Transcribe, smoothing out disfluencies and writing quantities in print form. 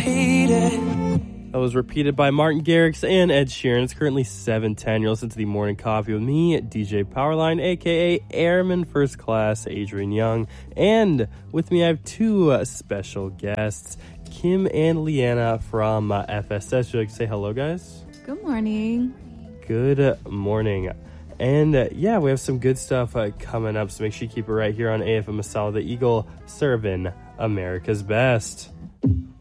That was repeated by Martin Garrix and Ed Sheeran. It's currently 7:10. You're listening to the Morning Coffee with me, DJ Powerline, a.k.a. Airman First Class, Adrian Young. And with me, I have two special guests, Kim and Leanna from FSS. Would you like to say hello, guys? Good morning. Good morning. And yeah, we have some good stuff coming up, so make sure you keep it right here on AFM Masala, the Eagle, serving America's best.